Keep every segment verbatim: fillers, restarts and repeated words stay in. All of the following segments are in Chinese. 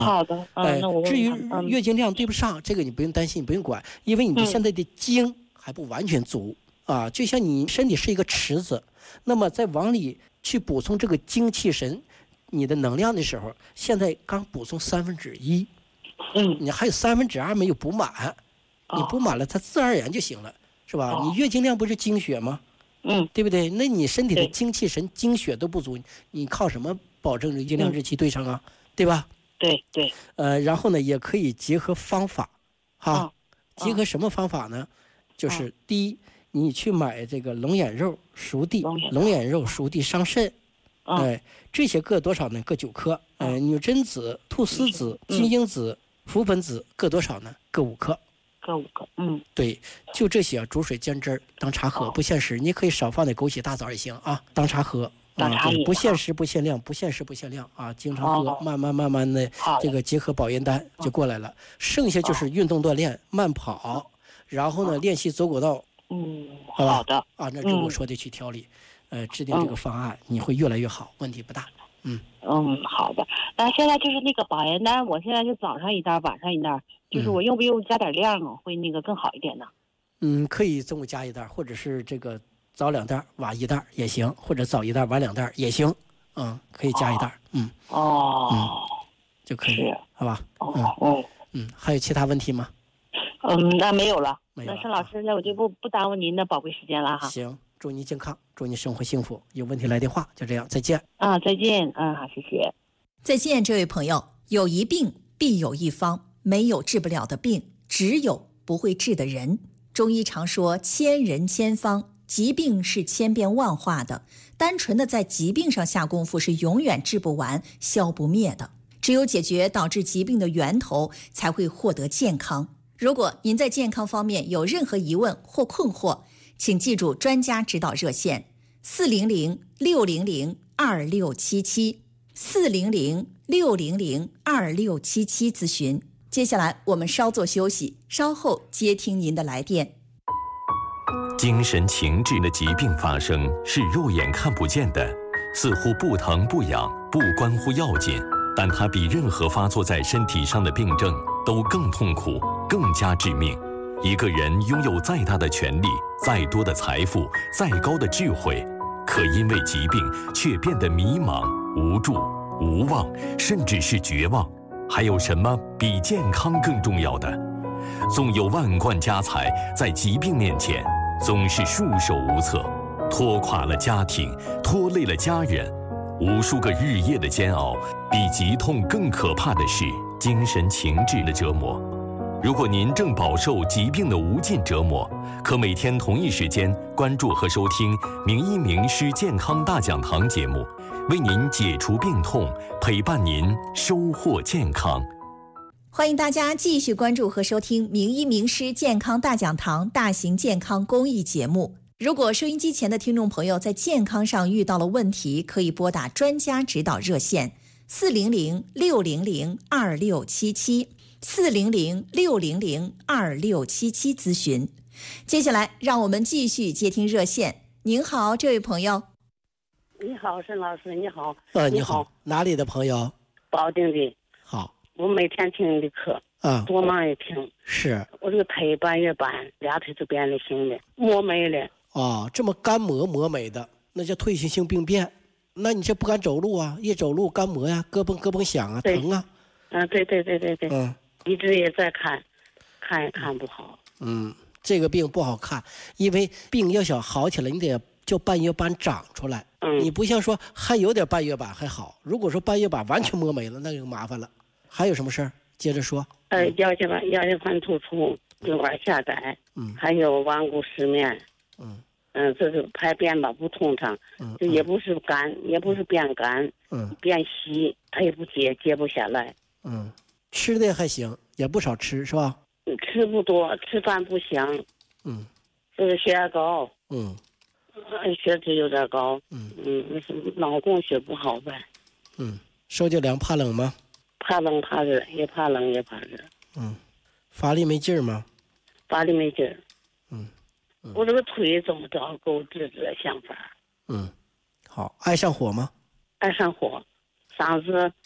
好的，嗯、 哎、 那我至于嗯月经量对不上，这个你不用担心，不用管，因为你的现在的经还不完全足、嗯、啊，就像你身体是一个池子，那么在往里去补充这个精气神，你的能量的时候，现在刚补充三分之一， 嗯， 你还有三分之二没有补满，你补满了，它自然而然就行了，是吧？你月经量不是经血吗？ 嗯， 对不对？那你身体的精气神、精血都不足，你靠什么保证月经量日期对上啊？嗯、对吧？ 对对。 呃，然后呢，也可以结合方法，哈， 哦、 结合什么方法呢？就是、哦、第一，你去买这个龙眼肉熟地，龙眼肉熟地伤肾，哎、哦呃，这些各多少呢？各九克。呃，女贞子、菟丝子、金樱子、覆盆子各多少呢？各五克。 各五克，嗯， 对，就这些煮水煎汁儿当茶喝，不限时，你可以少放点枸杞大枣也行啊，当茶喝。 当茶饮、 啊、不限时不限量，不限时不限量啊，经常喝，哦、慢慢慢慢的这个结合保元丹就过来了。哦、剩下就是运动锻炼，慢跑，哦、然后呢、哦、练习走果道。 嗯， 好吧好的。 啊，那就我说的去调理，嗯、呃，制定这个方案，嗯、你会越来越好，问题不大。嗯嗯，好的。那现在就是那个保元丹，我现在就早上一袋，晚上一袋，就是我用不用加点量啊？会那个更好一点呢？ 嗯，可以中午加一袋，或者是这个。早两袋晚一袋也行，或者早一袋晚两袋也行，嗯，可以加一袋，哦、嗯， 哦， 嗯，就可以，好吧？ 哦，嗯嗯，还有其他问题吗？ 嗯，那没有了。 没有了。 那沈老师，那我就不不耽误您的宝贵时间了哈。 行，祝你健康，祝你生活幸福。有问题来电话，就这样，再见。 啊，再见，嗯，好，谢谢。 再见，这位朋友。有一病必有一方，没有治不了的病，只有不会治的人。中医常说千人千方。疾病是千变万化的，单纯的在疾病上下功夫是永远治不完、消不灭的。只有解决导致疾病的源头，才会获得健康。如果您在健康方面有任何疑问或困惑，请记住专家指导热线四零零六零零二六七七四零零六零零二六七七咨询。接下来我们稍作休息，稍后接听您的来电。 精神情志的疾病发生是肉眼看不见的，似乎不疼不痒，不关乎要紧，但它比任何发作在身体上的病症都更痛苦，更加致命。一个人拥有再大的权利，再多的财富，再高的智慧，可因为疾病却变得迷茫、无助、无望，甚至是绝望。还有什么比健康更重要的？纵有万贯家财，在疾病面前总是束手无策，拖垮了家庭，拖累了家人。无数个日夜的煎熬，比疾痛更可怕的是精神情志的折磨。如果您正饱受疾病的无尽折磨，可每天同一时间关注和收听名医名师健康大讲堂节目，为您解除病痛，陪伴您收获健康。 欢迎大家继续关注和收听名医名师健康大讲堂大型健康公益节目。如果收音机前的听众朋友在健康上遇到了问题，可以拨打专家指导热线四零零六零零二六七七四零零六零零二六七七咨询。接下来让我们继续接听热线。您好，这位朋友。 你好，沈老师，你好。 呃，你好，哪里的朋友？ 保定的。 好。 我每天听你的课， 啊， 多忙也听。 是。 我这个腿半月板，俩腿就变了形了，磨没了。 哦，这么干磨磨没的，那叫退行性病变。那你这不敢走路啊？一走路干磨呀，咯嘣咯嘣响啊，疼啊。 嗯，对对对对对。 嗯， 一直也在看，看也看不好。 嗯，这个病不好看，因为病要想好起来，你得叫半月板长出来。 嗯， 你不像说还有点半月板还好，如果说半月板完全磨没了，那就麻烦了。还有什么事儿？接着说。 呃，腰间盘腰间盘突出，血管狭窄， 嗯， 还有顽固失眠， 嗯嗯、呃，这是排便吧不通畅， 嗯， 就也不是干，也不是变干， 嗯， 变稀，它也不接，接不下来。 嗯，吃的还行，也不少吃是吧？ 吃不多，吃饭不香。 嗯， 这个血压高。 嗯， 血脂有点高。 嗯嗯，那是老公血不好呗。 嗯，受就凉怕冷吗？ 怕冷怕热，也怕冷也怕热。 嗯，发力没劲儿吗？ 发力没劲儿。 嗯, 嗯， 我这个腿怎么着给我治治想法。 嗯，好，爱上火吗？ 爱上火，上次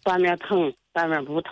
半面疼，半面不疼。